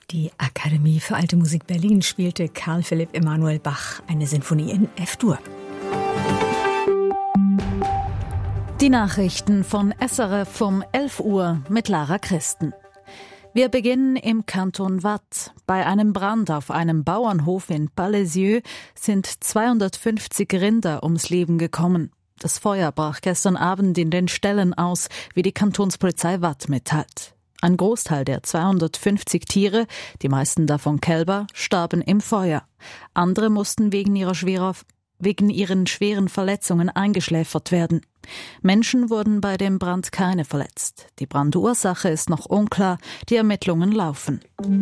Die Akademie für Alte Musik Berlin spielte Carl Philipp Emanuel Bach eine Sinfonie in F-Dur. Die Nachrichten von SRF um 11 Uhr mit Lara Christen. Wir beginnen im Kanton Waadt. Bei einem Brand auf einem Bauernhof in Palaisieux sind 250 Rinder ums Leben gekommen. Das Feuer brach gestern Abend in den Ställen aus, wie die Kantonspolizei Waadt mitteilt. Ein Großteil der 250 Tiere, die meisten davon Kälber, starben im Feuer. Andere mussten wegen ihren schweren Verletzungen eingeschläfert werden. Menschen wurden bei dem Brand keine verletzt. Die Brandursache ist noch unklar, die Ermittlungen laufen.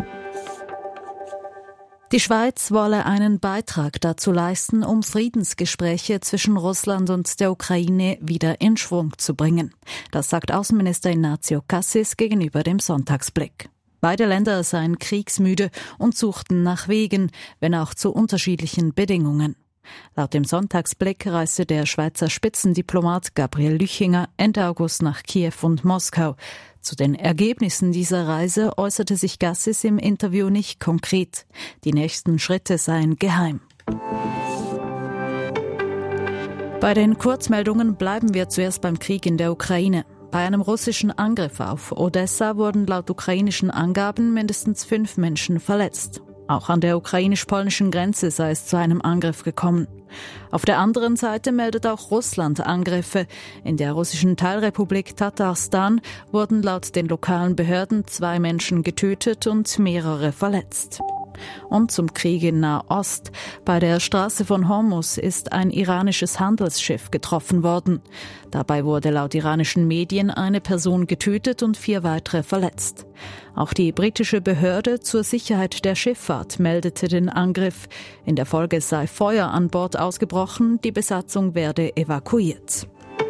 Die Schweiz wolle einen Beitrag dazu leisten, um Friedensgespräche zwischen Russland und der Ukraine wieder in Schwung zu bringen. Das sagt Außenminister Ignazio Cassis gegenüber dem Sonntagsblick. Beide Länder seien kriegsmüde und suchten nach Wegen, wenn auch zu unterschiedlichen Bedingungen. Laut dem Sonntagsblick reiste der Schweizer Spitzendiplomat Gabriel Lüchinger Ende August nach Kiew und Moskau. Zu den Ergebnissen dieser Reise äußerte sich Cassis im Interview nicht konkret. Die nächsten Schritte seien geheim. Bei den Kurzmeldungen bleiben wir zuerst beim Krieg in der Ukraine. Bei einem russischen Angriff auf Odessa wurden laut ukrainischen Angaben mindestens 5 Menschen verletzt. Auch an der ukrainisch-polnischen Grenze sei es zu einem Angriff gekommen. Auf der anderen Seite meldet auch Russland Angriffe. In der russischen Teilrepublik Tatarstan wurden laut den lokalen Behörden 2 Menschen getötet und mehrere verletzt. Und zum Krieg in Nahost. Bei der Straße von Hormuz ist ein iranisches Handelsschiff getroffen worden. Dabei wurde laut iranischen Medien eine Person getötet und 4 weitere verletzt. Auch die britische Behörde zur Sicherheit der Schifffahrt meldete den Angriff. In der Folge sei Feuer an Bord ausgebrochen, die Besatzung werde evakuiert.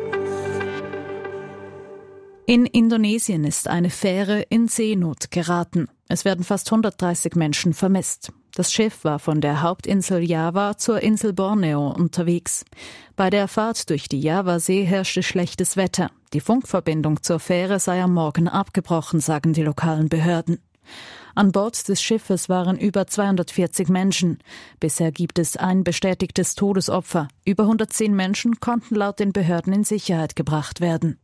In Indonesien ist eine Fähre in Seenot geraten. Es werden fast 130 Menschen vermisst. Das Schiff war von der Hauptinsel Java zur Insel Borneo unterwegs. Bei der Fahrt durch die Javasee herrschte schlechtes Wetter. Die Funkverbindung zur Fähre sei am Morgen abgebrochen, sagen die lokalen Behörden. An Bord des Schiffes waren über 240 Menschen. Bisher gibt es ein bestätigtes Todesopfer. Über 110 Menschen konnten laut den Behörden in Sicherheit gebracht werden.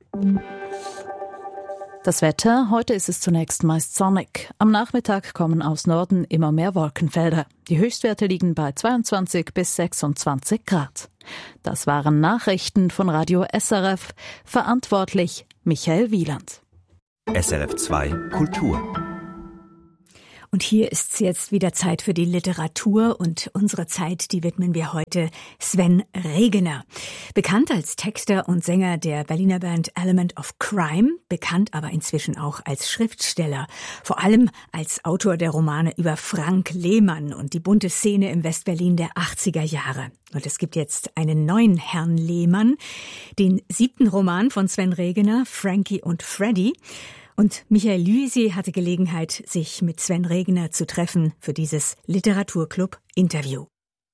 Das Wetter, heute ist es zunächst meist sonnig. Am Nachmittag kommen aus Norden immer mehr Wolkenfelder. Die Höchstwerte liegen bei 22 bis 26 Grad. Das waren Nachrichten von Radio SRF. Verantwortlich Michael Wieland. SRF 2 Kultur. Und hier ist es jetzt wieder Zeit für die Literatur und unsere Zeit, die widmen wir heute Sven Regener. Bekannt als Texter und Sänger der Berliner Band Element of Crime, bekannt aber inzwischen auch als Schriftsteller. Vor allem als Autor der Romane über Frank Lehmann und die bunte Szene im Westberlin der 80er Jahre. Und es gibt jetzt einen neuen Herrn Lehmann, den 7. Roman von Sven Regener, Frankie und Freddy. Und Michael Lysi hatte Gelegenheit, sich mit Sven Regener zu treffen für dieses Literaturclub-Interview.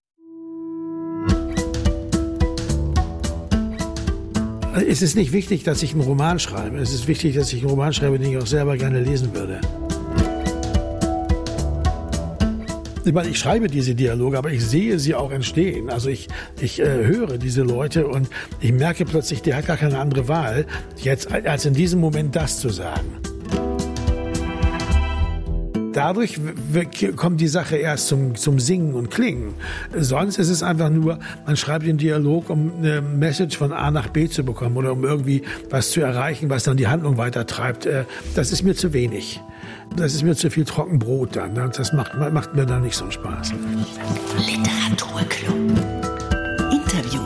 Es ist nicht wichtig, dass ich einen Roman schreibe. Es ist wichtig, dass ich einen Roman schreibe, den ich auch selber gerne lesen würde. Ich meine, ich schreibe diese Dialoge, aber ich sehe sie auch entstehen. Also ich höre diese Leute und ich merke plötzlich, der hat gar keine andere Wahl, jetzt als in diesem Moment das zu sagen. Dadurch kommt die Sache erst zum Singen und Klingen. Sonst ist es einfach nur, man schreibt den Dialog, um eine Message von A nach B zu bekommen oder um irgendwie was zu erreichen, was dann die Handlung weitertreibt. Das ist mir zu wenig. Das ist mir zu viel Trockenbrot dann. Das macht mir dann nicht so einen Spaß. Literaturclub. Interview.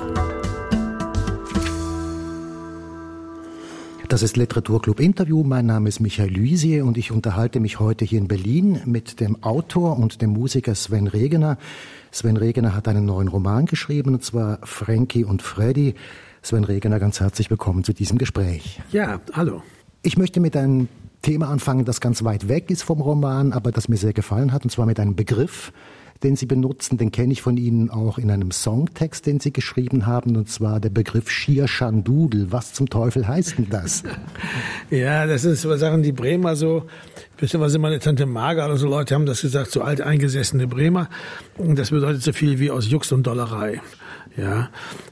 Das ist Literaturclub Interview. Mein Name ist Michael Lysi und ich unterhalte mich heute hier in Berlin mit dem Autor und dem Musiker Sven Regener. Sven Regener hat einen neuen Roman geschrieben, und zwar Frankie und Freddy. Sven Regener, ganz herzlich willkommen zu diesem Gespräch. Ja, hallo. Ich möchte mit einem Thema anfangen, das ganz weit weg ist vom Roman, aber das mir sehr gefallen hat, und zwar mit einem Begriff, den Sie benutzen, den kenne ich von Ihnen auch in einem Songtext, den Sie geschrieben haben, und zwar der Begriff Schierschandudel. Was zum Teufel heißt denn das? Ja, das sind so Sachen, die Bremer so, beziehungsweise meine Tante Marga oder so Leute haben das gesagt, so alteingesessene Bremer. Und das bedeutet so viel wie aus Jux und Dollerei. Ja,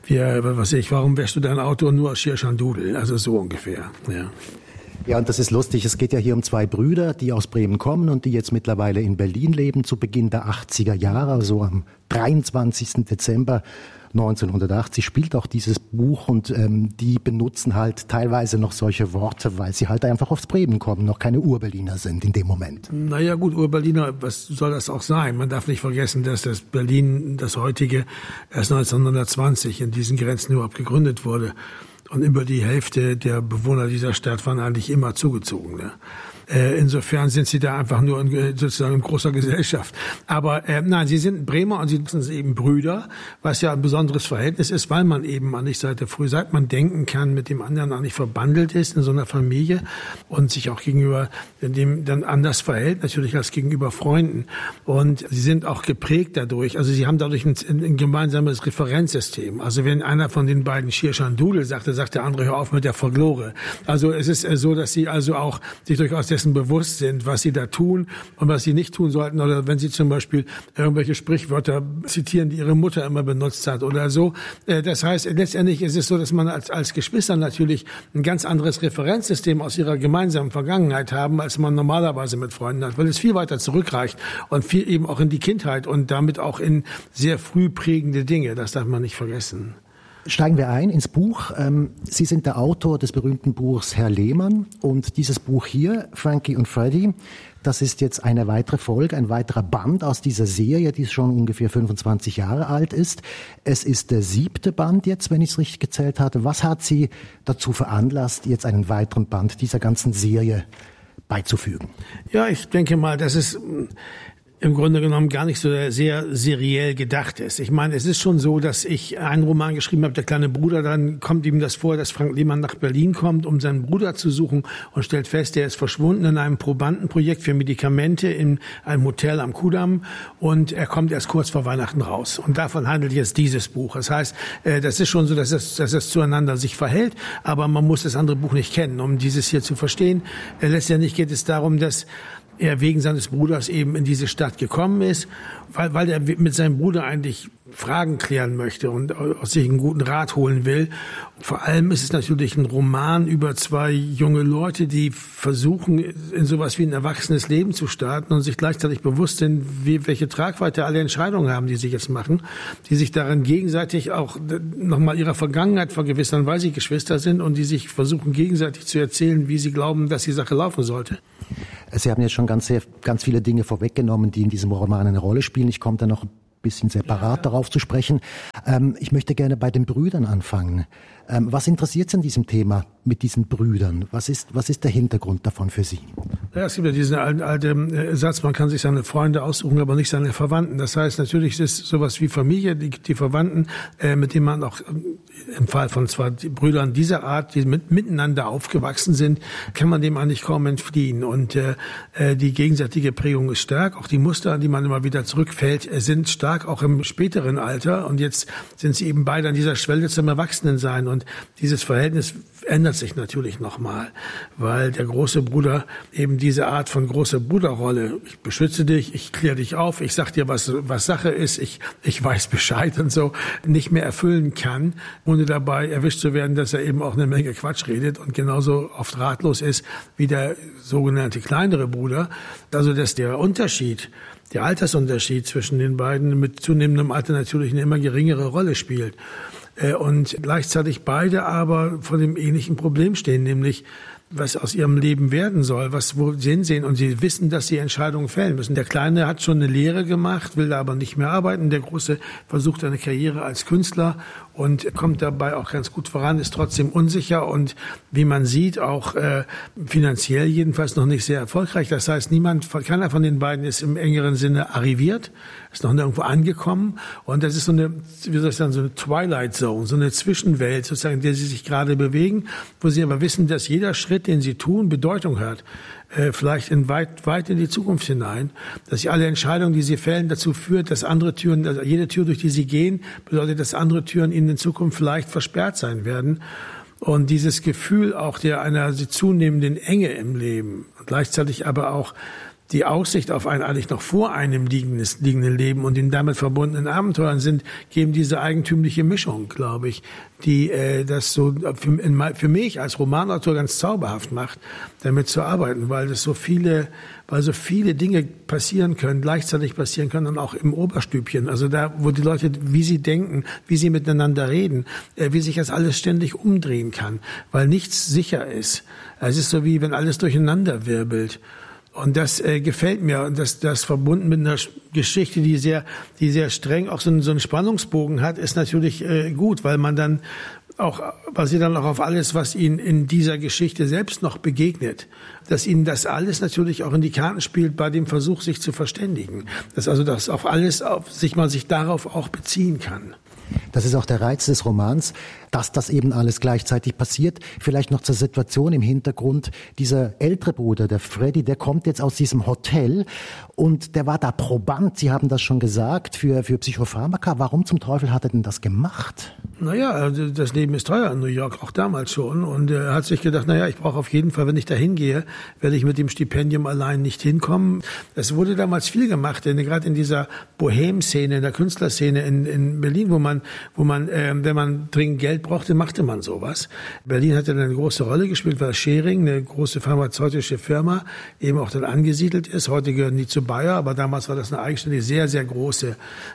warum wäschst du dein Auto nur aus Schierschandudel? Also so ungefähr, ja. Ja, und das ist lustig. Es geht ja hier um zwei Brüder, die aus Bremen kommen und die jetzt mittlerweile in Berlin leben, zu Beginn der 80er Jahre, also am 23. Dezember 1980 spielt auch dieses Buch, und die benutzen halt teilweise noch solche Worte, weil sie halt einfach aus Bremen kommen, noch keine Urberliner sind in dem Moment. Naja gut, Urberliner, was soll das auch sein? Man darf nicht vergessen, dass das Berlin, das heutige, erst 1920 in diesen Grenzen überhaupt gegründet wurde. Und über die Hälfte der Bewohner dieser Stadt waren eigentlich immer zugezogen. Ne? Insofern sind sie da einfach nur sozusagen in großer Gesellschaft. Aber nein, sie sind Bremer und sie sind eben Brüder, was ja ein besonderes Verhältnis ist, weil man eben eigentlich seit man denken kann, mit dem anderen eigentlich verbandelt ist in so einer Familie und sich auch gegenüber dem dann anders verhält, natürlich als gegenüber Freunden. Und sie sind auch geprägt dadurch, also sie haben dadurch ein gemeinsames Referenzsystem. Also wenn einer von den beiden Schierschandudel sagte, sagt der andere, hör auf mit der Folklore. Also es ist so, dass sie also auch sich durchaus dessen bewusst sind, was sie da tun und was sie nicht tun sollten. Oder wenn sie zum Beispiel irgendwelche Sprichwörter zitieren, die ihre Mutter immer benutzt hat oder so. Das heißt, letztendlich ist es so, dass man als Geschwister natürlich ein ganz anderes Referenzsystem aus ihrer gemeinsamen Vergangenheit haben, als man normalerweise mit Freunden hat, weil es viel weiter zurückreicht und viel eben auch in die Kindheit und damit auch in sehr früh prägende Dinge. Das darf man nicht vergessen. Steigen wir ein ins Buch. Sie sind der Autor des berühmten Buchs Herr Lehmann, und dieses Buch hier, Frankie und Freddy, das ist jetzt eine weitere Folge, ein weiterer Band aus dieser Serie, die schon ungefähr 25 Jahre alt ist. Es ist der 7. Band jetzt, wenn ich es richtig gezählt hatte. Was hat Sie dazu veranlasst, jetzt einen weiteren Band dieser ganzen Serie beizufügen? Ja, ich denke mal, dass es im Grunde genommen gar nicht so sehr seriell gedacht ist. Ich meine, es ist schon so, dass ich einen Roman geschrieben habe, Der kleine Bruder, dann kommt ihm das vor, dass Frank Lehmann nach Berlin kommt, um seinen Bruder zu suchen und stellt fest, er ist verschwunden in einem Probandenprojekt für Medikamente in einem Hotel am Kudamm, und er kommt erst kurz vor Weihnachten raus. Und davon handelt jetzt dieses Buch. Das heißt, das ist schon so, dass es zueinander sich verhält, aber man muss das andere Buch nicht kennen, um dieses hier zu verstehen. Letztendlich geht es darum, dass er wegen seines Bruders eben in diese Stadt gekommen ist, weil er mit seinem Bruder eigentlich Fragen klären möchte und aus sich einen guten Rat holen will. Vor allem ist es natürlich ein Roman über zwei junge Leute, die versuchen, in sowas wie ein erwachsenes Leben zu starten und sich gleichzeitig bewusst sind, welche Tragweite alle Entscheidungen haben, die sie jetzt machen, die sich darin gegenseitig auch nochmal ihrer Vergangenheit vergewissern, weil sie Geschwister sind, und die sich versuchen gegenseitig zu erzählen, wie sie glauben, dass die Sache laufen sollte. Sie haben jetzt schon ganz viele Dinge vorweggenommen, die in diesem Roman eine Rolle spielen. Ich komme da noch ein bisschen separat darauf zu sprechen. Ich möchte gerne bei den Brüdern anfangen. Was interessiert Sie an diesem Thema mit diesen Brüdern? Was ist der Hintergrund davon für Sie? Ja, es gibt ja diesen alten Satz, man kann sich seine Freunde aussuchen, aber nicht seine Verwandten. Das heißt, natürlich ist sowas wie Familie, die Verwandten, mit denen man auch im Fall von zwei Brüdern dieser Art, die miteinander aufgewachsen sind, kann man dem eigentlich kaum entfliehen. Und die gegenseitige Prägung ist stark. Auch die Muster, an die man immer wieder zurückfällt, sind stark, auch im späteren Alter. Und jetzt sind sie eben beide an dieser Schwelle zum Erwachsenensein. Und dieses Verhältnis ändert sich natürlich nochmal, weil der große Bruder eben diese Art von großer Bruderrolle, ich beschütze dich, ich kläre dich auf, ich sag dir, was Sache ist, ich weiß Bescheid und so, nicht mehr erfüllen kann, ohne dabei erwischt zu werden, dass er eben auch eine Menge Quatsch redet und genauso oft ratlos ist wie der sogenannte kleinere Bruder. Also dass der Altersunterschied zwischen den beiden mit zunehmendem Alter natürlich eine immer geringere Rolle spielt. Und gleichzeitig beide aber vor dem ähnlichen Problem stehen, nämlich was aus ihrem Leben werden soll, wo sie hinsehen, und sie wissen, dass sie Entscheidungen fällen müssen. Der Kleine hat schon eine Lehre gemacht, will da aber nicht mehr arbeiten. Der Große versucht eine Karriere als Künstler und kommt dabei auch ganz gut voran, ist trotzdem unsicher und wie man sieht auch finanziell jedenfalls noch nicht sehr erfolgreich. Das heißt, keiner von den beiden ist im engeren Sinne arriviert, ist noch nirgendwo angekommen, und das ist so eine, so eine Twilight Zone, so eine Zwischenwelt sozusagen, in der sie sich gerade bewegen, wo sie aber wissen, dass jeder Schritt, den sie tun, Bedeutung hat. vielleicht weit in die Zukunft hinein, dass sie alle Entscheidungen, die sie fällen, dazu führt, dass andere Türen, also jede Tür, durch die sie gehen, bedeutet, dass andere Türen ihnen in Zukunft vielleicht versperrt sein werden. Und dieses Gefühl auch einer zunehmenden Enge im Leben und gleichzeitig aber auch die Aussicht auf ein eigentlich noch vor einem liegenden Leben und den damit verbundenen Abenteuern geben diese eigentümliche Mischung, glaube ich, die das so für mich als Romanautor ganz zauberhaft macht, damit zu arbeiten, weil so viele Dinge passieren können, gleichzeitig passieren können und auch im Oberstübchen, also da, wo die Leute, wie sie denken, wie sie miteinander reden, wie sich das alles ständig umdrehen kann, weil nichts sicher ist. Es ist so, wie wenn alles durcheinander wirbelt. Und das gefällt mir, und das verbunden mit einer Geschichte, die sehr streng auch so einen Spannungsbogen hat, ist natürlich gut, weil man dann auch basiert dann auch auf alles, was ihnen in dieser Geschichte selbst noch begegnet, dass ihnen das alles natürlich auch in die Karten spielt bei dem Versuch, sich zu verständigen, dass also das auf alles man sich darauf auch beziehen kann. Das ist auch der Reiz des Romans, dass das eben alles gleichzeitig passiert. Vielleicht noch zur Situation im Hintergrund. Dieser ältere Bruder, der Freddy, der kommt jetzt aus diesem Hotel und der war da Proband, Sie haben das schon gesagt, für Psychopharmaka. Warum zum Teufel hat er denn das gemacht? Naja, das Leben ist teuer in New York, auch damals schon. Und er hat sich gedacht, ich brauche auf jeden Fall, wenn ich da hingehe, werde ich mit dem Stipendium allein nicht hinkommen. Es wurde damals viel gemacht, denn gerade in dieser Bohem-Szene, in der Künstlerszene in Berlin, wo man, wenn man dringend Geld brauchte, machte man sowas. Berlin hatte dann eine große Rolle gespielt, weil Schering, eine große pharmazeutische Firma, eben auch dann angesiedelt ist. Heute gehören die zu Bayer, aber damals war das eine eigenständige, sehr, sehr große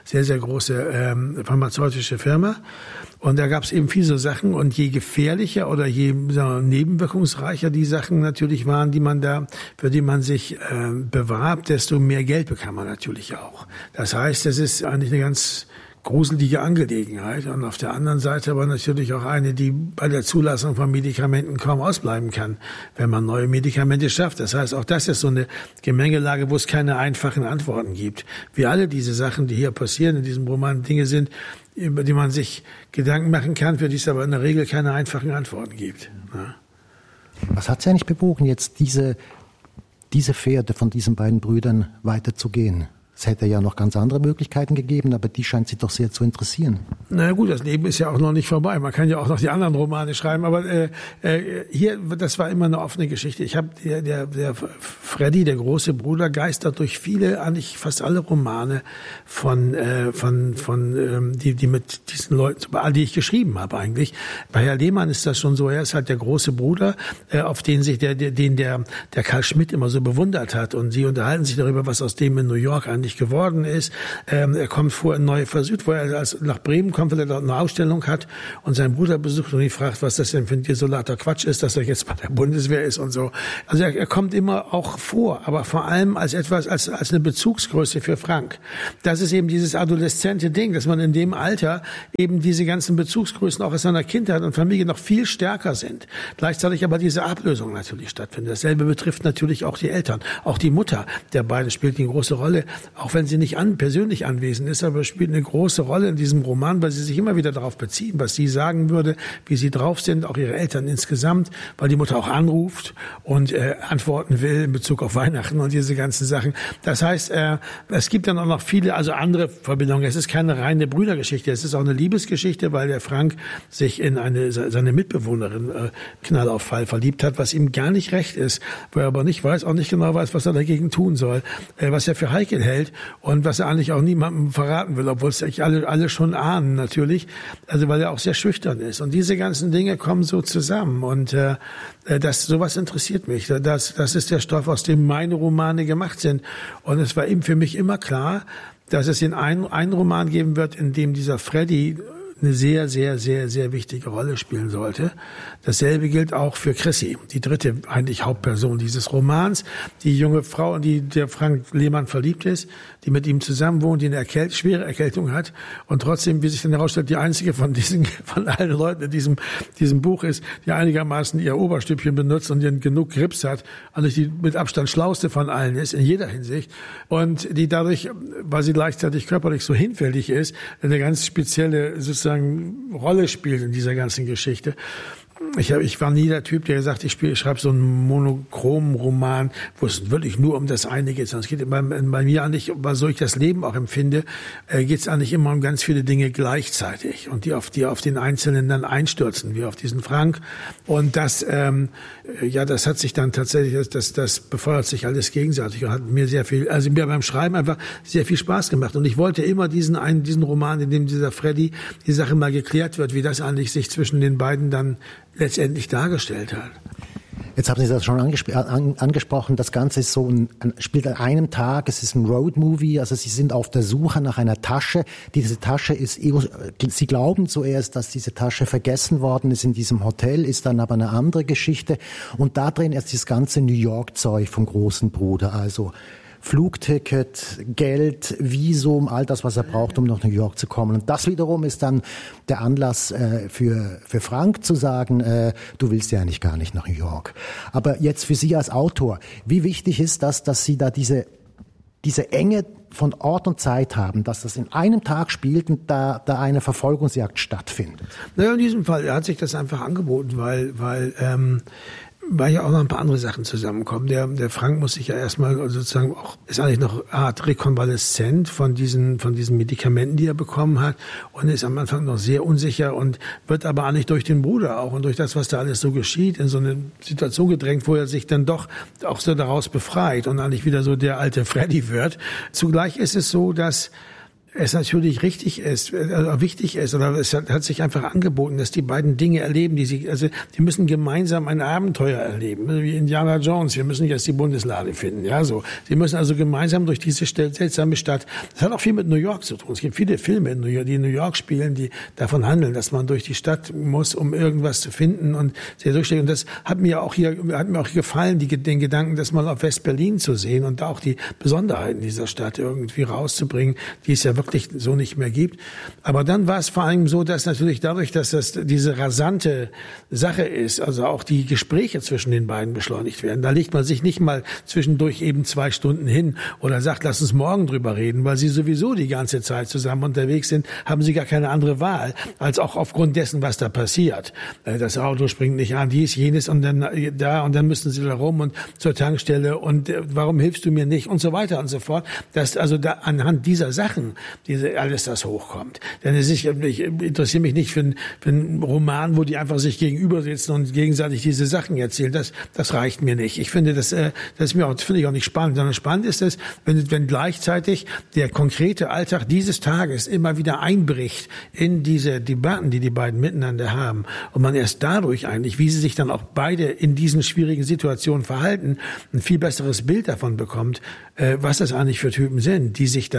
pharmazeutische Firma. Und da gab es eben viele so Sachen. Und je gefährlicher oder je nebenwirkungsreicher die Sachen natürlich waren, für die man sich bewarb, desto mehr Geld bekam man natürlich auch. Das heißt, das ist eigentlich eine ganz gruselige Angelegenheit und auf der anderen Seite aber natürlich auch eine, die bei der Zulassung von Medikamenten kaum ausbleiben kann, wenn man neue Medikamente schafft. Das heißt, auch das ist so eine Gemengelage, wo es keine einfachen Antworten gibt. Wie alle diese Sachen, die hier passieren in diesem Roman, Dinge sind, über die man sich Gedanken machen kann, für die es aber in der Regel keine einfachen Antworten gibt. Ja. Was hat Sie eigentlich bewogen, jetzt diese Fährte von diesen beiden Brüdern weiterzugehen? Es hätte ja noch ganz andere Möglichkeiten gegeben, aber die scheint Sie doch sehr zu interessieren. Na gut, das Leben ist ja auch noch nicht vorbei. Man kann ja auch noch die anderen Romane schreiben, aber hier, das war immer eine offene Geschichte. Ich habe der Freddy, der große Bruder, geistert durch eigentlich fast alle Romane die mit diesen Leuten, die ich geschrieben habe eigentlich. Bei Herr Lehmann ist das schon so. Er ist halt der große Bruder, auf den sich der Karl Schmidt immer so bewundert hat, und sie unterhalten sich darüber, was aus dem in New York eigentlich geworden ist. Er kommt vor in Neue Süd, wo er nach Bremen kommt, weil er dort eine Ausstellung hat und seinen Bruder besucht und ihn fragt, was das denn für ein desolater Quatsch ist, dass er jetzt bei der Bundeswehr ist und so. Also er kommt immer auch vor, aber vor allem als eine Bezugsgröße für Frank. Das ist eben dieses adoleszente Ding, dass man in dem Alter eben diese ganzen Bezugsgrößen auch aus seiner Kindheit und Familie noch viel stärker sind. Gleichzeitig aber diese Ablösung natürlich stattfindet. Dasselbe betrifft natürlich auch die Eltern. Auch die Mutter der beiden spielt eine große Rolle, auch wenn sie nicht persönlich anwesend ist, aber spielt eine große Rolle in diesem Roman, weil sie sich immer wieder darauf beziehen, was sie sagen würde, wie sie drauf sind, auch ihre Eltern insgesamt, weil die Mutter auch anruft und antworten will in Bezug auf Weihnachten und diese ganzen Sachen. Das heißt, es gibt dann auch noch viele, also andere Verbindungen. Es ist keine reine Brüdergeschichte, es ist auch eine Liebesgeschichte, weil der Frank sich in seine Mitbewohnerin Knallauffall verliebt hat, was ihm gar nicht recht ist, wo er aber auch nicht genau weiß, was er dagegen tun soll, was er für heikel hält und was er eigentlich auch niemandem verraten will, obwohl es eigentlich alle schon ahnen natürlich, also weil er auch sehr schüchtern ist. Und diese ganzen Dinge kommen so zusammen und sowas interessiert mich. Das ist der Stoff, aus dem meine Romane gemacht sind. Und es war eben für mich immer klar, dass es einen Roman geben wird, in dem dieser Freddy eine sehr, sehr, sehr, sehr wichtige Rolle spielen sollte. Dasselbe gilt auch für Chrissy, die dritte eigentlich Hauptperson dieses Romans, die junge Frau, in die der Frank Lehmann verliebt ist, die mit ihm zusammen wohnt, die eine schwere Erkältung hat und trotzdem, wie sich dann herausstellt, die einzige von allen Leuten in diesem Buch ist, die einigermaßen ihr Oberstübchen benutzt und die genug Grips hat, also die mit Abstand schlauste von allen ist, in jeder Hinsicht, und die dadurch, weil sie gleichzeitig körperlich so hinfällig ist, eine ganz spezielle sozusagen Rolle spielt in dieser ganzen Geschichte. Ich war nie der Typ, der gesagt, ich schreibe so einen monochromen Roman, wo es wirklich nur um das eine geht. Es geht bei mir eigentlich, so ich das Leben auch empfinde, geht es eigentlich immer um ganz viele Dinge gleichzeitig und die auf den Einzelnen dann einstürzen, wie auf diesen Frank. Und das hat sich dann tatsächlich, das befeuert sich alles gegenseitig und hat mir mir beim Schreiben einfach sehr viel Spaß gemacht. Und ich wollte immer diesen Roman, in dem dieser Freddy die Sache mal geklärt wird, wie das eigentlich sich zwischen den beiden dann letztendlich dargestellt hat. Jetzt haben Sie das schon angesprochen, das Ganze ist spielt an einem Tag, es ist ein Roadmovie, also Sie sind auf der Suche nach einer Tasche. Diese Tasche Sie glauben zuerst, dass diese Tasche vergessen worden ist in diesem Hotel, ist dann aber eine andere Geschichte. Und da drin ist das ganze New York-Zeug vom großen Bruder, also Flugticket, Geld, Visum, all das, was er braucht, um nach New York zu kommen. Und das wiederum ist dann der Anlass für Frank zu sagen, du willst ja eigentlich gar nicht nach New York. Aber jetzt für Sie als Autor, wie wichtig ist das, dass Sie da diese Enge von Ort und Zeit haben, dass das in einem Tag spielt und da eine Verfolgungsjagd stattfindet? Naja, in diesem Fall hat sich das einfach angeboten, weil ja auch noch ein paar andere Sachen zusammenkommen. Der Frank muss sich ja erstmal sozusagen auch, ist eigentlich noch eine Art rekonvaleszent von diesen Medikamenten, die er bekommen hat und ist am Anfang noch sehr unsicher und wird aber eigentlich durch den Bruder auch und durch das, was da alles so geschieht, in so eine Situation gedrängt, wo er sich dann doch auch so daraus befreit und eigentlich wieder so der alte Freddy wird. Zugleich ist es so, dass es natürlich wichtig ist, oder es hat sich einfach angeboten, dass die beiden Dinge erleben, die müssen gemeinsam ein Abenteuer erleben, wie Indiana Jones. Wir müssen nicht erst die Bundeslade finden, ja, so. Sie müssen also gemeinsam durch diese seltsame Stadt. Das hat auch viel mit New York zu tun. Es gibt viele Filme, die in New York spielen, die davon handeln, dass man durch die Stadt muss, um irgendwas zu finden und sehr durchsteht. Und das hat mir auch gefallen, den Gedanken, das mal auf West-Berlin zu sehen und da auch die Besonderheiten dieser Stadt irgendwie rauszubringen, die es ja wirklich so nicht mehr gibt. Aber dann war es vor allem so, dass natürlich dadurch, dass das diese rasante Sache ist, also auch die Gespräche zwischen den beiden beschleunigt werden. Da legt man sich nicht mal zwischendurch eben 2 Stunden hin oder sagt, lass uns morgen drüber reden, weil sie sowieso die ganze Zeit zusammen unterwegs sind, haben sie gar keine andere Wahl, als auch aufgrund dessen, was da passiert. Das Auto springt nicht an, dies, jenes und dann da und dann müssen sie da rum und zur Tankstelle und warum hilfst du mir nicht und so weiter und so fort. Dass also da anhand dieser Sachen alles das hochkommt. Denn ich interessiere mich nicht für einen Roman, wo die einfach sich gegenüber sitzen und gegenseitig diese Sachen erzählen. Das reicht mir nicht. Ich finde, das finde ich auch nicht spannend. Sondern spannend ist es, wenn gleichzeitig der konkrete Alltag dieses Tages immer wieder einbricht in diese Debatten, die beiden miteinander haben. Und man erst dadurch eigentlich, wie sie sich dann auch beide in diesen schwierigen Situationen verhalten, ein viel besseres Bild davon bekommt, was das eigentlich für Typen sind, die sich da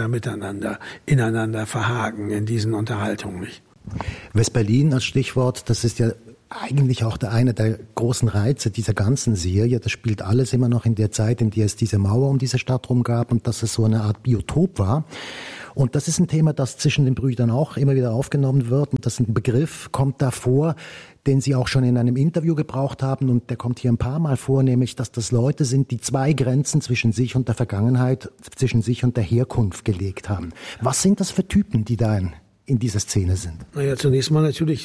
ineinander verhaken in diesen Unterhaltungen. West-Berlin als Stichwort, das ist ja eigentlich auch einer der großen Reize dieser ganzen Serie. Das spielt alles immer noch in der Zeit, in der es diese Mauer um diese Stadt rum gab und dass es so eine Art Biotop war. Und das ist ein Thema, das zwischen den Brüdern auch immer wieder aufgenommen wird. Und das ist ein Begriff, kommt da vor, den Sie auch schon in einem Interview gebraucht haben. Und der kommt hier ein paar Mal vor, nämlich, dass das Leute sind, die 2 Grenzen zwischen sich und der Vergangenheit, zwischen sich und der Herkunft gelegt haben. Was sind das für Typen, die da in dieser Szene sind? Naja, zunächst mal natürlich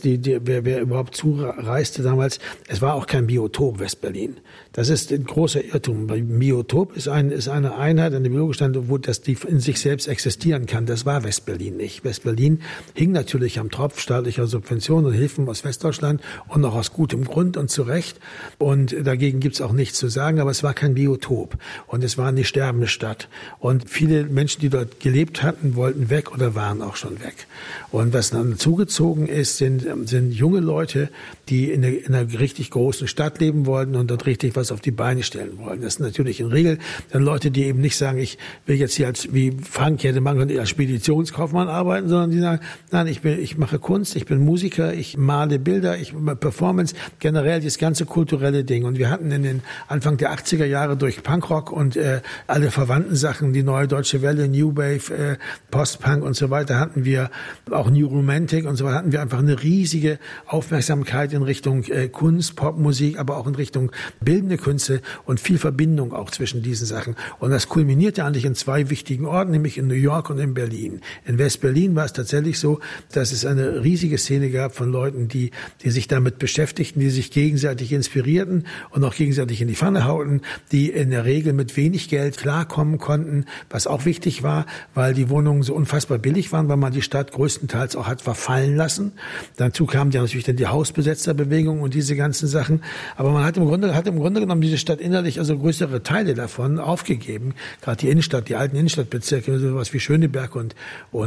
wer überhaupt zureiste damals, es war auch kein Biotop West-Berlin. Das ist ein großer Irrtum. Biotop ist eine Einheit, eine biologische Einheit, wo das die in sich selbst existieren kann. Das war West-Berlin nicht. West-Berlin hing natürlich am Tropf staatlicher Subventionen und Hilfen aus Westdeutschland und auch aus gutem Grund und zu Recht. Und dagegen gibt's auch nichts zu sagen, aber es war kein Biotop. Und es war eine sterbende Stadt. Und viele Menschen, die dort gelebt hatten, wollten weg oder waren auch schon weg. Und was dann zugezogen ist, sind junge Leute, die in einer richtig großen Stadt leben wollten und dort richtig was auf die Beine stellen wollen. Das sind natürlich in Regel dann Leute, die eben nicht sagen, ich will jetzt hier wie Frank hätte machen können, als Speditionskaufmann arbeiten, sondern die sagen, nein, ich mache Kunst, ich bin Musiker, ich male Bilder, ich mache Performance, generell das ganze kulturelle Ding. Und wir hatten in den Anfang der 80er Jahre durch Punkrock und alle verwandten Sachen, die Neue Deutsche Welle, New Wave, Post-Punk und so weiter, hatten wir wir auch New Romantic und so weiter, hatten wir einfach eine riesige Aufmerksamkeit in Richtung Kunst, Popmusik, aber auch in Richtung bildende Künste und viel Verbindung auch zwischen diesen Sachen. Und das kulminierte eigentlich in 2 wichtigen Orten, nämlich in New York und in Berlin. In West-Berlin war es tatsächlich so, dass es eine riesige Szene gab von Leuten, die sich damit beschäftigten, die sich gegenseitig inspirierten und auch gegenseitig in die Pfanne hauten, die in der Regel mit wenig Geld klarkommen konnten, was auch wichtig war, weil die Wohnungen so unfassbar billig waren, weil man die Stadt größtenteils auch hat verfallen lassen. Dazu kam ja natürlich dann die Hausbesetzerbewegung und diese ganzen Sachen. Aber man hat im Grunde genommen diese Stadt innerlich, also größere Teile davon aufgegeben. Gerade die Innenstadt, die alten Innenstadtbezirke, sowas wie Schöneberg und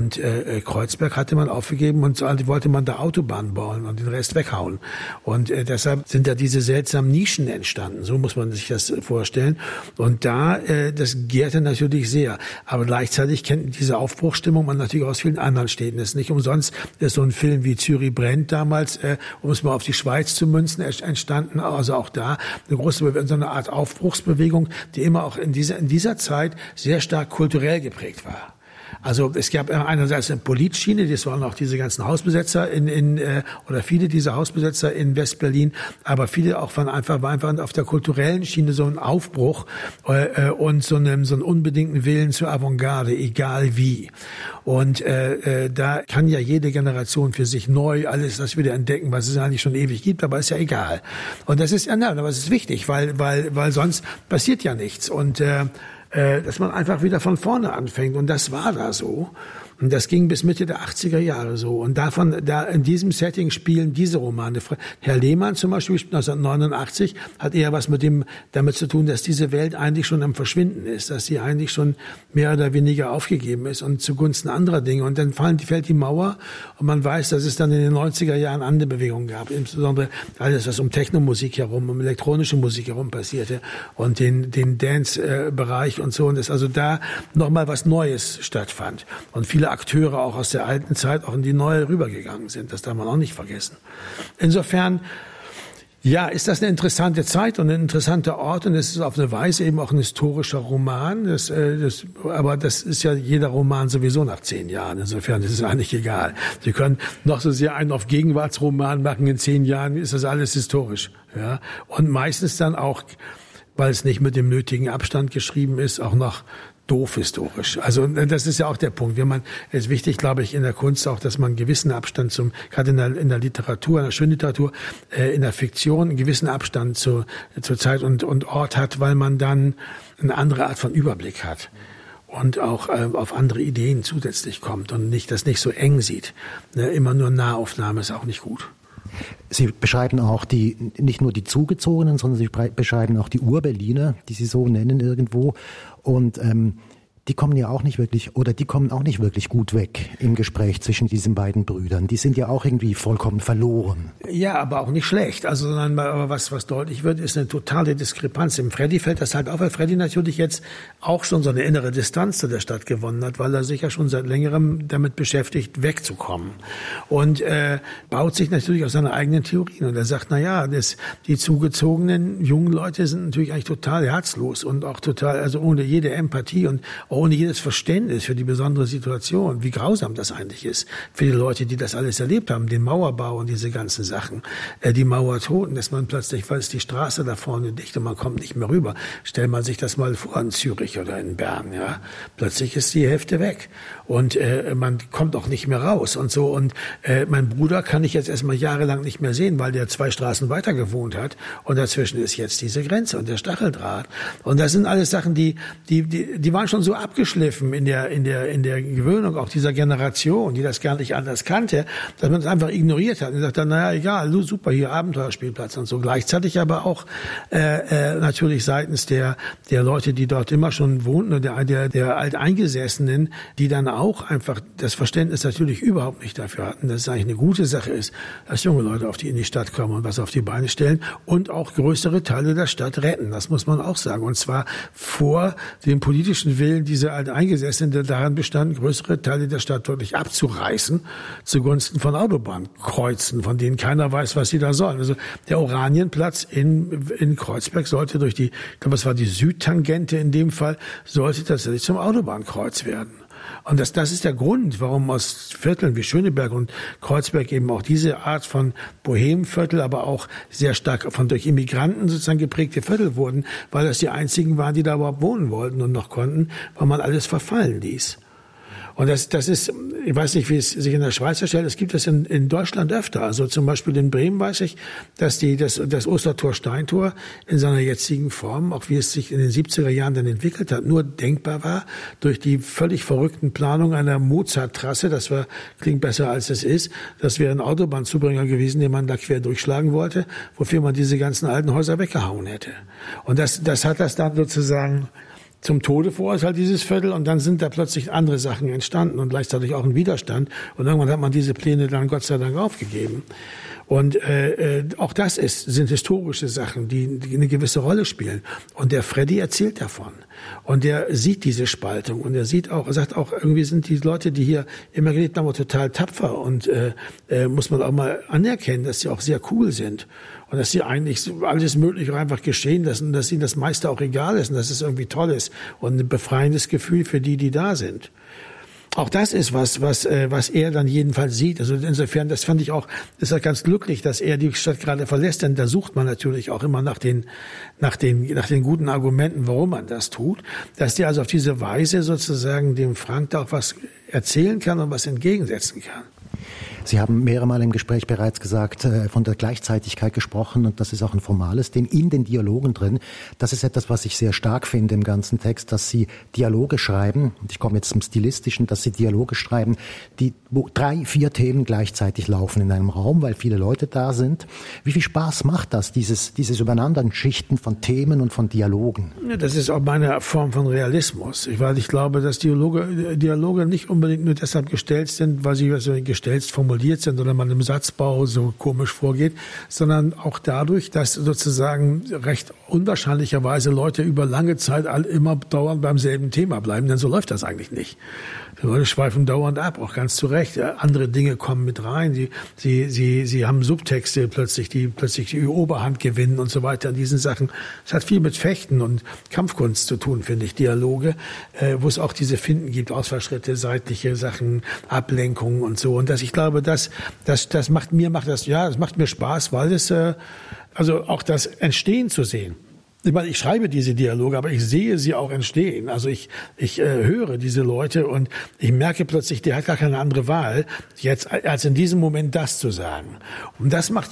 Kreuzberg hatte man aufgegeben und so wollte man da Autobahnen bauen und den Rest weghauen. Und deshalb sind da diese seltsamen Nischen entstanden. So muss man sich das vorstellen. Und das gärte natürlich sehr. Aber gleichzeitig kennt diese Aufbruchsstimmung man natürlich aus vielen anderen Städten. Es ist nicht umsonst, ist so ein Film wie Zürich brennt damals, um es mal auf die Schweiz zu münzen, entstanden. Also auch da so eine Art Aufbruchsbewegung, die immer auch in dieser Zeit sehr stark kulturell geprägt war. Also es gab einerseits eine Politschiene, das waren auch diese ganzen Hausbesetzer oder viele dieser Hausbesetzer in West-Berlin, aber viele auch war einfach auf der kulturellen Schiene so ein Aufbruch und so einen unbedingten Willen zur Avantgarde, egal wie. Und da kann ja jede Generation für sich neu alles das wieder entdecken, was es eigentlich schon ewig gibt, aber ist ja egal. Und das ist aber es ist wichtig, weil sonst passiert ja nichts und dass man einfach wieder von vorne anfängt. Und das war da so. Und das ging bis Mitte der 80er Jahre so. Und da in diesem Setting spielen diese Romane. Herr Lehmann zum Beispiel, 1989, hat eher was damit zu tun, dass diese Welt eigentlich schon am Verschwinden ist, dass sie eigentlich schon mehr oder weniger aufgegeben ist und zugunsten anderer Dinge. Und dann fällt die Mauer und man weiß, dass es dann in den 90er Jahren andere Bewegungen gab. Insbesondere alles, was um Technomusik herum, um elektronische Musik herum passierte und den Dance-Bereich und so. Und dass also da nochmal was Neues stattfand. Und viele Akteure auch aus der alten Zeit auch in die neue rübergegangen sind. Das darf man auch nicht vergessen. Insofern, ja, ist das eine interessante Zeit und ein interessanter Ort und es ist auf eine Weise eben auch ein historischer Roman. Aber das ist ja jeder Roman sowieso nach 10 Jahren. Insofern ist es eigentlich egal. Sie können noch so sehr einen auf Gegenwartsroman machen. In 10 Jahren ist das alles historisch. Ja, und meistens dann auch, weil es nicht mit dem nötigen Abstand geschrieben ist, auch noch doof historisch. Also das ist ja auch der Punkt. Es ist wichtig, glaube ich, in der Kunst auch, dass man einen gewissen Abstand gerade in der Literatur, in der Schönliteratur, in der Fiktion, einen gewissen Abstand zur Zeit und Ort hat, weil man dann eine andere Art von Überblick hat und auch auf andere Ideen zusätzlich kommt und das nicht so eng sieht. Immer nur Nahaufnahme ist auch nicht gut. Sie beschreiben auch nicht nur die Zugezogenen, sondern Sie beschreiben auch die Ur-Berliner, die Sie so nennen irgendwo. Und die kommen auch nicht wirklich gut weg im Gespräch zwischen diesen beiden Brüdern. Die sind ja auch irgendwie vollkommen verloren. Ja, aber auch nicht schlecht. Also, aber was deutlich wird, ist eine totale Diskrepanz. Im Freddy fällt das halt auf, weil Freddy natürlich jetzt auch schon so eine innere Distanz zu der Stadt gewonnen hat, weil er sich ja schon seit längerem damit beschäftigt, wegzukommen. Und baut sich natürlich auf seine eigenen Theorien. Und er sagt, die zugezogenen jungen Leute sind natürlich eigentlich total herzlos und auch total, also ohne jede Empathie und ohne jedes Verständnis für die besondere Situation, wie grausam das eigentlich ist für die Leute, die das alles erlebt haben, den Mauerbau und diese ganzen Sachen, die Mauertoten, dass man plötzlich, weil es die Straße da vorne dicht und man kommt nicht mehr rüber. Stellt man sich das mal vor in Zürich oder in Bern, ja. Plötzlich ist die Hälfte weg und man kommt auch nicht mehr raus und so. Und mein Bruder kann ich jetzt erstmal jahrelang nicht mehr sehen, weil der 2 Straßen weiter gewohnt hat und dazwischen ist jetzt diese Grenze und der Stacheldraht. Und das sind alles Sachen, die waren schon so abgeschliffen in der Gewöhnung auch dieser Generation, die das gar nicht anders kannte, dass man es einfach ignoriert hat und sagt dann, egal, super, hier Abenteuerspielplatz und so. Gleichzeitig aber auch natürlich seitens der Leute, die dort immer schon wohnten und der Alteingesessenen, die dann auch einfach das Verständnis natürlich überhaupt nicht dafür hatten, dass es eigentlich eine gute Sache ist, dass junge Leute in die Stadt kommen und was auf die Beine stellen und auch größere Teile der Stadt retten. Das muss man auch sagen. Und zwar vor dem politischen Willen dieser Alteingesessenen, der daran bestand, größere Teile der Stadt wirklich abzureißen zugunsten von Autobahnkreuzen, von denen keiner weiß, was sie da sollen. Also der Oranienplatz in Kreuzberg sollte ich glaube, es war die Südtangente in dem Fall, sollte tatsächlich zum Autobahnkreuz werden. Und das ist der Grund, warum aus Vierteln wie Schöneberg und Kreuzberg eben auch diese Art von Bohemviertel, aber auch sehr stark durch Immigranten sozusagen geprägte Viertel wurden, weil das die einzigen waren, die da überhaupt wohnen wollten und noch konnten, weil man alles verfallen ließ. Und das ist, ich weiß nicht, wie es sich in der Schweiz darstellt, es gibt das in Deutschland öfter. Also zum Beispiel in Bremen weiß ich, dass das Ostertor-Steintor in seiner jetzigen Form, auch wie es sich in den 70er Jahren dann entwickelt hat, nur denkbar war durch die völlig verrückten Planungen einer Mozart-Trasse. Klingt besser als es ist. Das wäre ein Autobahnzubringer gewesen, den man da quer durchschlagen wollte, wofür man diese ganzen alten Häuser weggehauen hätte. Und das hat das dann sozusagen zum Tode verurteilt, dieses Viertel, und dann sind da plötzlich andere Sachen entstanden und gleichzeitig auch ein Widerstand. Und irgendwann hat man diese Pläne dann Gott sei Dank aufgegeben. Und auch das sind historische Sachen, die eine gewisse Rolle spielen. Und der Freddy erzählt davon. Und der sieht diese Spaltung. Und er sagt auch, irgendwie sind die Leute, die hier immer gelebt haben, total tapfer. Und muss man auch mal anerkennen, dass sie auch sehr cool sind. Und dass sie eigentlich alles Mögliche einfach geschehen lassen, dass ihnen das meiste auch egal ist und dass es irgendwie toll ist und ein befreiendes Gefühl für die da sind. Auch das ist was er dann jedenfalls sieht. Also insofern, das fand ich auch, ist er ganz glücklich, dass er die Stadt gerade verlässt, denn da sucht man natürlich auch immer nach den guten Argumenten, warum man das tut. Dass der also auf diese Weise sozusagen dem Frank da auch was erzählen kann und was entgegensetzen kann. Sie haben mehrere Mal im Gespräch bereits gesagt, von der Gleichzeitigkeit gesprochen, und das ist auch ein formales Ding in den Dialogen drin. Das ist etwas, was ich sehr stark finde im ganzen Text, dass Sie Dialoge schreiben, und ich komme jetzt zum Stilistischen, dass Sie Dialoge schreiben, wo 3, 4 Themen gleichzeitig laufen in einem Raum, weil viele Leute da sind. Wie viel Spaß macht das, dieses Übereinanderschichten von Themen und von Dialogen? Ja, das ist auch meine Form von Realismus, weil ich glaube, dass Dialoge nicht unbedingt nur deshalb gestellt sind, weil sie gestelzt formuliert sind oder man im Satzbau so komisch vorgeht, sondern auch dadurch, dass sozusagen recht unwahrscheinlicherweise Leute über lange Zeit immer dauernd beim selben Thema bleiben, denn so läuft das eigentlich nicht. Die Leute schweifen dauernd ab, auch ganz zu Recht. Andere Dinge kommen mit rein. Sie haben Subtexte die plötzlich die Oberhand gewinnen und so weiter. Diese Sachen. Es hat viel mit Fechten und Kampfkunst zu tun, finde ich. Dialoge, wo es auch diese Finden gibt, Ausfallschritte, seitliche Sachen, Ablenkungen und so. Und ich glaube, das macht mir Spaß, weil es also auch das Entstehen zu sehen. Ich meine, ich schreibe diese Dialoge, aber ich sehe sie auch entstehen. Also ich höre diese Leute und ich merke plötzlich, der hat gar keine andere Wahl, jetzt als in diesem Moment das zu sagen. Und das macht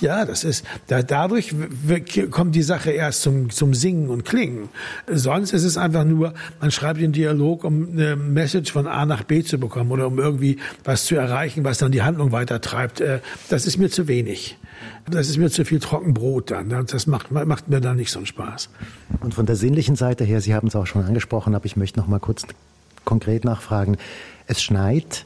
dadurch kommt die Sache erst zum Singen und Klingen. Sonst ist es einfach nur, man schreibt den Dialog, um eine Message von A nach B zu bekommen oder um irgendwie was zu erreichen, was dann die Handlung weitertreibt. Das ist mir zu wenig. Das ist mir zu viel Trockenbrot dann. Das macht mir dann nicht so einen Spaß. Und von der sinnlichen Seite her, Sie haben es auch schon angesprochen, aber ich möchte noch mal kurz konkret nachfragen. Es schneit,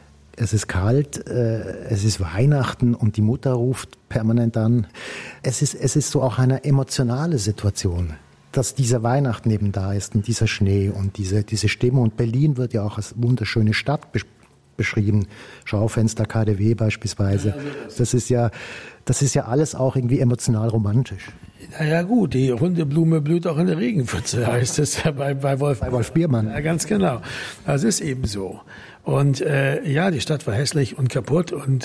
es ist kalt, es ist Weihnachten und die Mutter ruft permanent an. Es ist so auch eine emotionale Situation, dass dieser Weihnachten eben da ist und dieser Schnee und diese Stimmung. Und Berlin wird ja auch als wunderschöne Stadt beschrieben. Schaufenster KaDeWe beispielsweise. Ja, also das ist ja alles auch irgendwie emotional romantisch. Ja gut, die runde Blume blüht auch in der Regenpfütze, heißt es ja bei Wolf Biermann. Ja, ganz genau. Das ist eben so. Und die Stadt war hässlich und kaputt und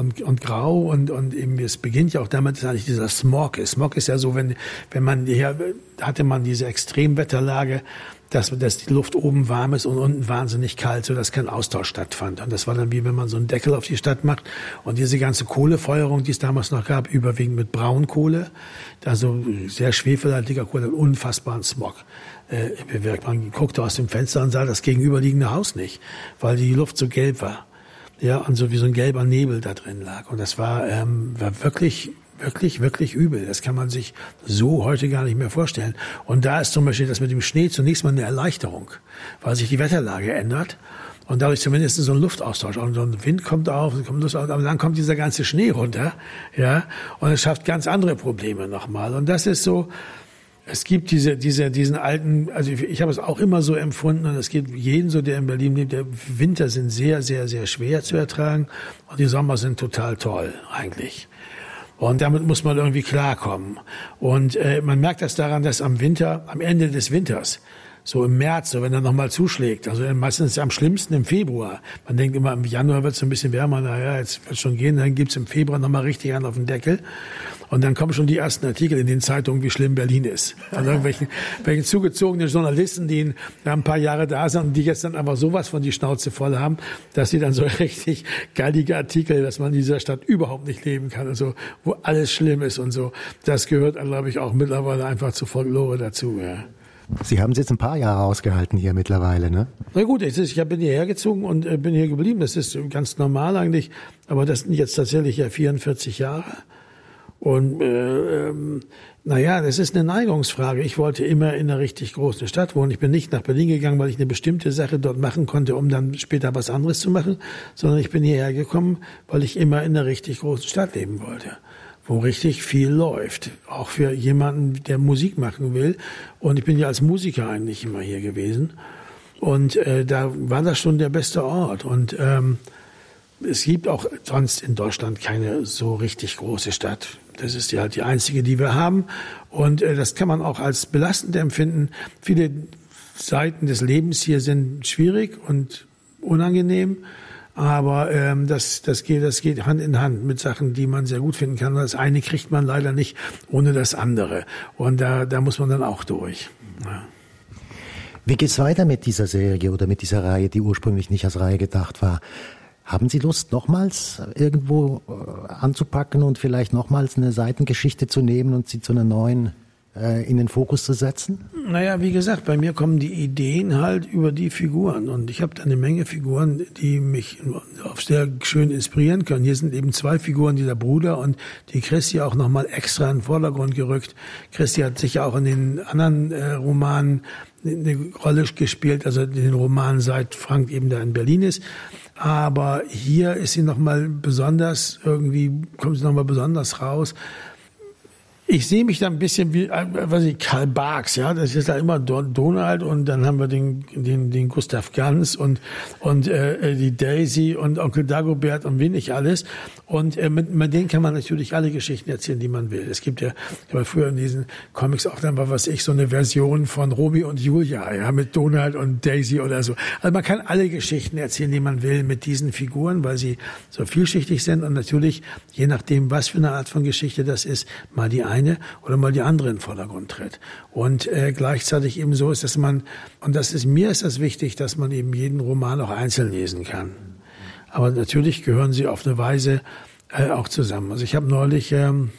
grau und eben es beginnt ja auch damit, dass eigentlich dieser Smog ist. Smog ist ja so, wenn man hier hatte man diese Extremwetterlage, dass die Luft oben warm ist und unten wahnsinnig kalt, sodass kein Austausch stattfand. Und das war dann wie wenn man so einen Deckel auf die Stadt macht und diese ganze Kohlefeuerung, die es damals noch gab, überwiegend mit Braunkohle, also sehr schwefelhaltiger Kohle, unfassbaren Smog bewirkt. Man guckte aus dem Fenster und sah das gegenüberliegende Haus nicht, weil die Luft so gelb war. Ja, und so wie so ein gelber Nebel da drin lag. Und das war wirklich übel. Das kann man sich so heute gar nicht mehr vorstellen. Und da ist zum Beispiel das mit dem Schnee zunächst mal eine Erleichterung, weil sich die Wetterlage ändert und dadurch zumindest so ein Luftaustausch. Und so ein Wind kommt auf, aber dann kommt dieser ganze Schnee runter, ja, und es schafft ganz andere Probleme nochmal. Und das ist so, es gibt diesen alten, also ich habe es auch immer so empfunden und es gibt jeden so, der in Berlin lebt, der Winter sind sehr, sehr, sehr schwer zu ertragen und die Sommer sind total toll eigentlich. Und damit muss man irgendwie klarkommen. Und man merkt das daran, dass am Ende des Winters so im März, so wenn er nochmal zuschlägt. Also meistens ist es am schlimmsten im Februar. Man denkt immer, im Januar wird es ein bisschen wärmer, naja, jetzt wird es schon gehen, dann gibt's im Februar nochmal richtig einen auf den Deckel. Und dann kommen schon die ersten Artikel in den Zeitungen, wie schlimm Berlin ist. Also irgendwelchen zugezogenen Journalisten, die ein paar Jahre da sind und die jetzt dann einfach sowas von die Schnauze voll haben, dass sie dann so richtig gallige Artikel, dass man in dieser Stadt überhaupt nicht leben kann und so, wo alles schlimm ist und so. Das gehört, glaube ich, auch mittlerweile einfach zu Folklore dazu, ja. Sie haben es jetzt ein paar Jahre ausgehalten hier mittlerweile, ne? Na gut, ich bin hierher gezogen und bin hier geblieben. Das ist ganz normal eigentlich. Aber das sind jetzt tatsächlich ja 44 Jahre. Und das ist eine Neigungsfrage. Ich wollte immer in einer richtig großen Stadt wohnen. Ich bin nicht nach Berlin gegangen, weil ich eine bestimmte Sache dort machen konnte, um dann später was anderes zu machen, sondern ich bin hierher gekommen, weil ich immer in einer richtig großen Stadt leben wollte, wo richtig viel läuft, auch für jemanden, der Musik machen will. Und ich bin ja als Musiker eigentlich immer hier gewesen. Und da war das schon der beste Ort. Und es gibt auch sonst in Deutschland keine so richtig große Stadt. Das ist ja halt die einzige, die wir haben. Und das kann man auch als belastend empfinden. Viele Seiten des Lebens hier sind schwierig und unangenehm. Aber das geht Hand in Hand mit Sachen, die man sehr gut finden kann. Das eine kriegt man leider nicht ohne das andere. Und da muss man dann auch durch. Ja. Wie geht's weiter mit dieser Serie oder mit dieser Reihe, die ursprünglich nicht als Reihe gedacht war? Haben Sie Lust, nochmals irgendwo anzupacken und vielleicht nochmals eine Seitengeschichte zu nehmen und sie zu einer neuen in den Fokus zu setzen? Naja, wie gesagt, bei mir kommen die Ideen halt über die Figuren. Und ich habe da eine Menge Figuren, die mich auf sehr schön inspirieren können. Hier sind eben 2 Figuren, dieser Bruder und die Christi auch nochmal extra in den Vordergrund gerückt. Christi hat sicher auch in den anderen Romanen eine Rolle gespielt, also in den Romanen seit Frank eben da in Berlin ist. Aber hier ist sie nochmal besonders, irgendwie kommt sie nochmal besonders raus. Ich sehe mich da ein bisschen wie, Karl Barks, ja, das ist da immer Donald und dann haben wir den Gustav Ganz und die Daisy und Onkel Dagobert und wen nicht alles. Und mit denen kann man natürlich alle Geschichten erzählen, die man will. Es gibt ja, ich habe früher in diesen Comics auch dann so eine Version von Romeo und Julia, ja, mit Donald und Daisy oder so. Also man kann alle Geschichten erzählen, die man will mit diesen Figuren, weil sie so vielschichtig sind und natürlich, je nachdem, was für eine Art von Geschichte das ist, mal die eine oder mal die andere in den Vordergrund tritt. Und gleichzeitig eben so ist, dass man, und mir ist das wichtig, dass man eben jeden Roman auch einzeln lesen kann. Aber natürlich gehören sie auf eine Weise auch zusammen. Also ich habe neulich,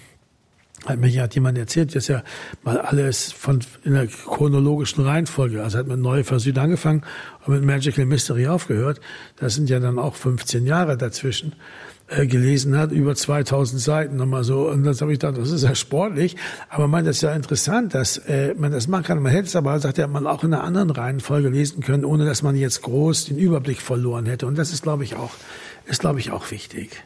hat jemand erzählt, dass ja mal alles in der chronologischen Reihenfolge, also hat mit Neue Vers Süd angefangen und mit Magical Mystery aufgehört. Das sind ja dann auch 15 Jahre dazwischen. Gelesen hat, über 2000 Seiten nochmal so. Und das habe ich gedacht, das ist ja sportlich. Aber man, das ist ja interessant, dass man das machen kann. Man hätte es aber, sagt er, man auch in einer anderen Reihenfolge lesen können, ohne dass man jetzt groß den Überblick verloren hätte. Und das ist, glaube ich, auch wichtig.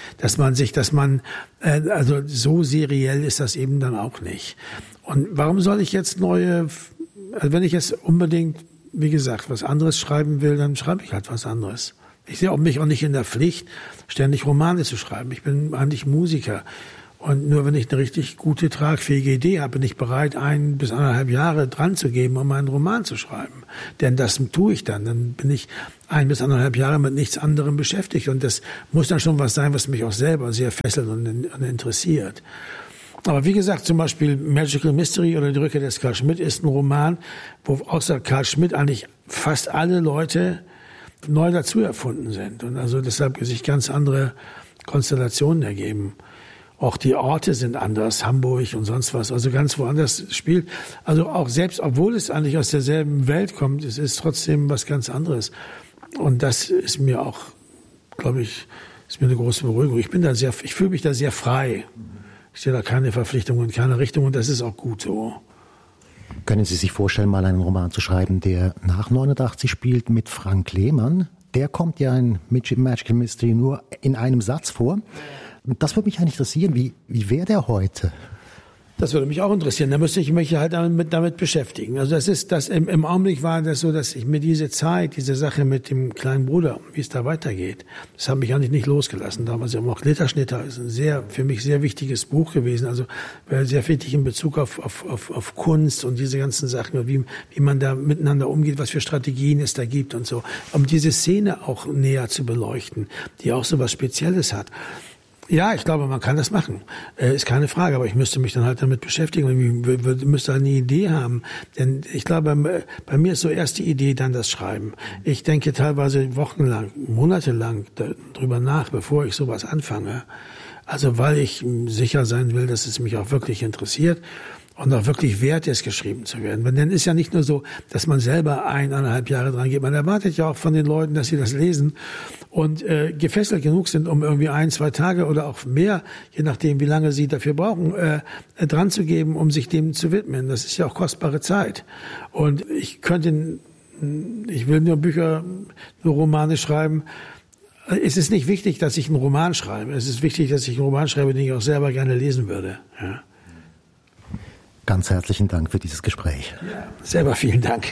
Also so seriell ist das eben dann auch nicht. Und warum soll ich jetzt also wenn ich jetzt unbedingt, wie gesagt, was anderes schreiben will, dann schreibe ich halt was anderes. Ich sehe mich auch nicht in der Pflicht, ständig Romane zu schreiben. Ich bin eigentlich Musiker. Und nur wenn ich eine richtig gute, tragfähige Idee habe, bin ich bereit, 1 bis 1,5 Jahre dran zu geben, um einen Roman zu schreiben. Denn das tue ich dann. Dann bin ich 1 bis 1,5 Jahre mit nichts anderem beschäftigt. Und das muss dann schon was sein, was mich auch selber sehr fesselt und interessiert. Aber wie gesagt, zum Beispiel Magical Mystery oder Die Rückkehr des Carl Schmitt ist ein Roman, wo außer Carl Schmitt eigentlich fast alle Leute neu dazu erfunden sind und also deshalb sich ganz andere Konstellationen ergeben. Auch die Orte sind anders, Hamburg und sonst was, also ganz woanders spielt. Also auch selbst, obwohl es eigentlich aus derselben Welt kommt, es ist trotzdem was ganz anderes. Und das ist mir auch, glaube ich, ist mir eine große Beruhigung. Ich fühle mich da sehr frei. Ich sehe da keine Verpflichtungen in keine Richtung und das ist auch gut so. Können Sie sich vorstellen, mal einen Roman zu schreiben, der nach 89 spielt mit Frank Lehmann? Der kommt ja in Magical Mystery nur in einem Satz vor. Und das würde mich eigentlich interessieren, wie wäre der heute? Das würde mich auch interessieren. Da müsste ich mich halt damit beschäftigen. Also im Augenblick war das so, dass ich mir diese Sache mit dem kleinen Bruder, wie es da weitergeht, das hat mich eigentlich nicht losgelassen. Damals ja auch Glitterschnitter ist für mich sehr wichtiges Buch gewesen. Also sehr wichtig in Bezug auf Kunst und diese ganzen Sachen, wie man da miteinander umgeht, was für Strategien es da gibt und so. Um diese Szene auch näher zu beleuchten, die auch so was Spezielles hat. Ja, ich glaube, man kann das machen. Ist keine Frage, aber ich müsste mich dann halt damit beschäftigen. Ich müsste eine Idee haben. Denn ich glaube, bei mir ist so erst die Idee, dann das Schreiben. Ich denke teilweise wochenlang, monatelang drüber nach, bevor ich sowas anfange. Also weil ich sicher sein will, dass es mich auch wirklich interessiert und auch wirklich wert ist, geschrieben zu werden. Denn es ist ja nicht nur so, dass man selber 1,5 Jahre dran geht. Man erwartet ja auch von den Leuten, dass sie das lesen und gefesselt genug sind, um irgendwie 1-2 Tage oder auch mehr, je nachdem, wie lange sie dafür brauchen, dran zu geben, um sich dem zu widmen. Das ist ja auch kostbare Zeit. Und ich will nur Romane schreiben. Es ist nicht wichtig, dass ich einen Roman schreibe. Es ist wichtig, dass ich einen Roman schreibe, den ich auch selber gerne lesen würde. Ja. Ganz herzlichen Dank für dieses Gespräch. Ja, selber vielen Dank.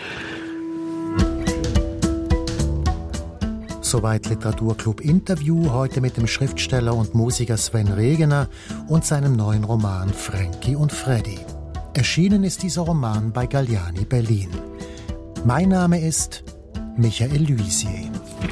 Soweit Literaturclub Interview, heute mit dem Schriftsteller und Musiker Sven Regener und seinem neuen Roman Frankie und Freddy. Erschienen ist dieser Roman bei Galliani Berlin. Mein Name ist Michael Luisier.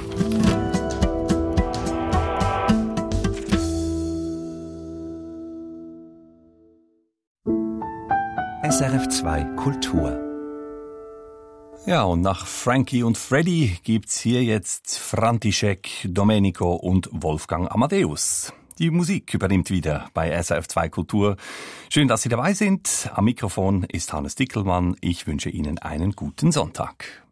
SRF 2 Kultur. Ja, und nach Frankie und Freddy gibt's hier jetzt František, Domenico und Wolfgang Amadeus. Die Musik übernimmt wieder bei SRF 2 Kultur. Schön, dass Sie dabei sind. Am Mikrofon ist Hannes Dickelmann. Ich wünsche Ihnen einen guten Sonntag.